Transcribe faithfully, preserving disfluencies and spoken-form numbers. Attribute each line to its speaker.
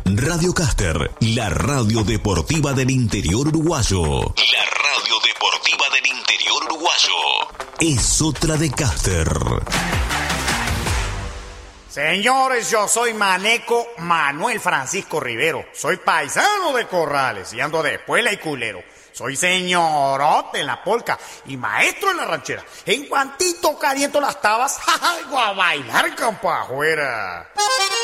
Speaker 1: Radio Caster, la radio deportiva del interior uruguayo. La radio deportiva del interior uruguayo. Es otra de Caster.
Speaker 2: Señores, yo soy Maneco Manuel Francisco Rivero. Soy paisano de Corrales y ando de espuela y culero. Soy señorote en la polca y maestro en la ranchera. En cuantito caliento las tabas, ¡ja, ja! A bailar campo afuera.